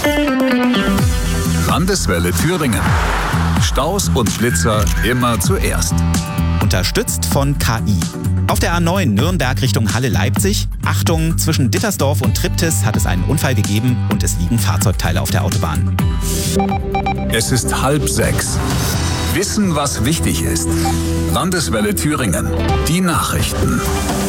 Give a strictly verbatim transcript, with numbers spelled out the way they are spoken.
Landeswelle Thüringen. Staus und Blitzer immer zuerst. Unterstützt von K I. Auf der A neun Nürnberg Richtung Halle-Leipzig. Achtung, zwischen Dittersdorf und Triptis hat es einen Unfall gegeben und es liegen Fahrzeugteile auf der Autobahn. Es ist halb sechs. Wissen, was wichtig ist. Landeswelle Thüringen. Die Nachrichten.